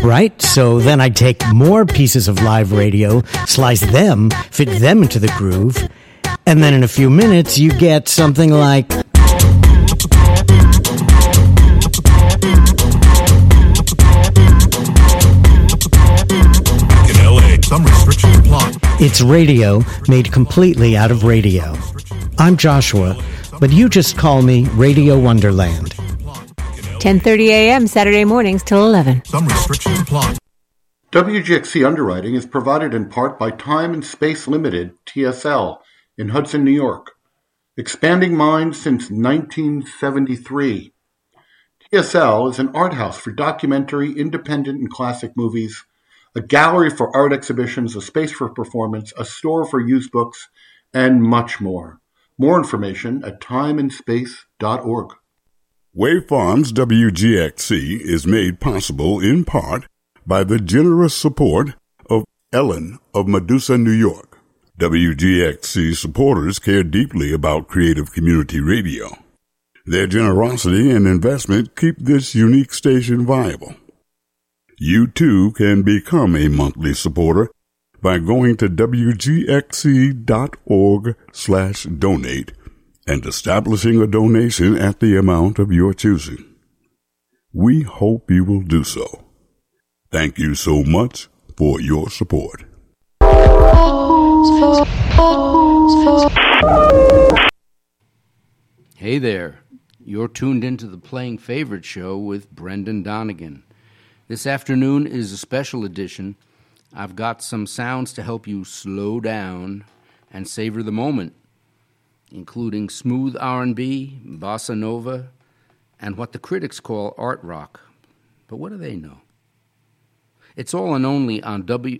right? So then I take more pieces of live radio, slice them, fit them into the groove, and then in a few minutes you get something like... In LA, some restrictions apply. It's radio made completely out of radio. I'm Joshua, but you just call me Radio Wonderland. 10:30 a.m. Saturday mornings till 11. Some restrictions apply. WGXC underwriting is provided in part by Time and Space Limited, TSL, in Hudson, New York. Expanding minds since 1973. TSL is an art house for documentary, independent, and classic movies, a gallery for art exhibitions, a space for performance, a store for used books, and much more. More information at timeandspace.org. Wave Farms WGXC is made possible in part by the generous support of Ellen of Medusa, New York. WGXC supporters care deeply about creative community radio. Their generosity and investment keep this unique station viable. You too can become a monthly supporter by going to wgxc.org/donate and establishing a donation at the amount of your choosing. We hope you will do so. Thank you so much for your support. Hey there. You're tuned into the Playing Favorite Show with Brendan Donegan. This afternoon is a special edition. I've got some sounds to help you slow down and savor the moment, including smooth R&B, bossa nova, and what the critics call art rock. But what do they know? It's all and only on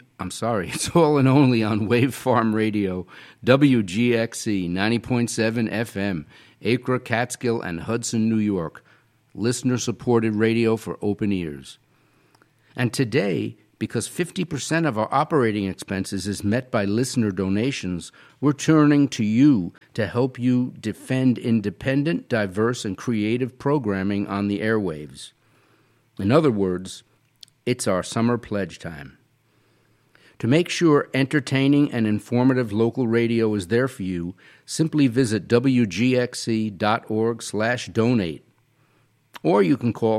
Wave Farm Radio, WGXC 90.7 FM, Acre, Catskill, and Hudson, New York. Listener-supported radio for open ears. And today, because 50% of our operating expenses is met by listener donations, we're turning to you to help you defend independent, diverse, and creative programming on the airwaves. In other words, it's our summer pledge time. To make sure entertaining and informative local radio is there for you, simply visit wgxc.org/donate. Or you can call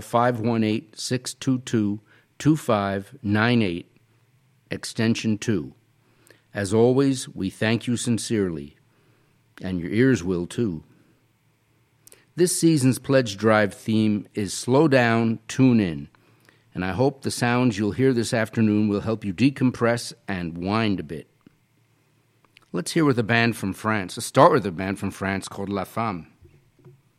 518-622-2598, extension 2. As always, we thank you sincerely, and your ears will too. This season's pledge drive theme is Slow Down, Tune In, and I hope the sounds you'll hear this afternoon will help you decompress and wind a bit. Let's hear with a band from France. Let's start with a band from France called La Femme.